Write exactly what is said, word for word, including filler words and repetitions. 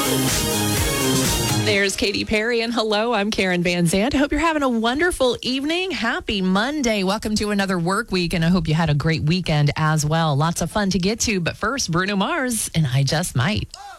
There's Katy Perry, and hello, I'm Karen Van Zandt. I hope you're having a wonderful evening. Happy Monday. Welcome to another work week, and I hope you had a great weekend as well. Lots of fun to get to, but first, Bruno Mars, and I Just Might.